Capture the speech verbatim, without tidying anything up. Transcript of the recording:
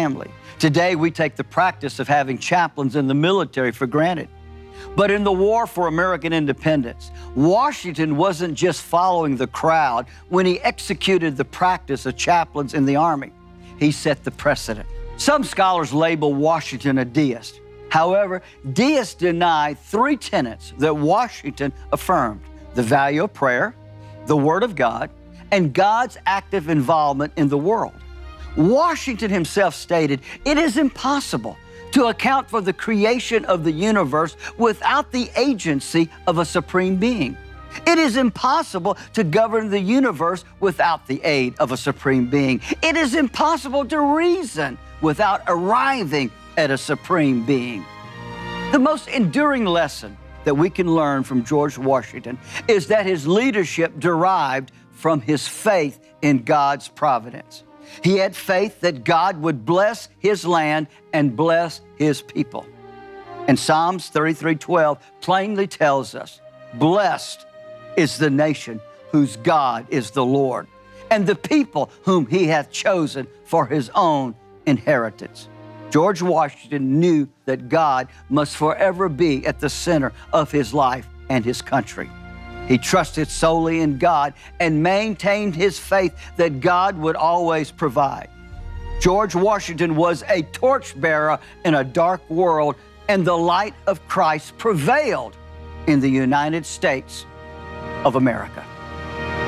family. Today, we take the practice of having chaplains in the military for granted. But in the war for American independence, Washington wasn't just following the crowd when he executed the practice of chaplains in the Army. He set the precedent. Some scholars label Washington a deist. However, deists deny three tenets that Washington affirmed: the value of prayer, the Word of God, and God's active involvement in the world. Washington himself stated, "It is impossible to account for the creation of the universe without the agency of a supreme being. It is impossible to govern the universe without the aid of a supreme being. It is impossible to reason without arriving at a supreme being." The most enduring lesson that we can learn from George Washington is that his leadership derived from his faith in God's providence. He had faith that God would bless his land and bless his people. And Psalms thirty-three twelve plainly tells us, "Blessed is the nation whose God is the Lord, and the people whom he hath chosen for his own inheritance." George Washington knew that God must forever be at the center of his life and his country. He trusted solely in God and maintained his faith that God would always provide. George Washington was a torchbearer in a dark world, and the light of Christ prevailed in the United States of America.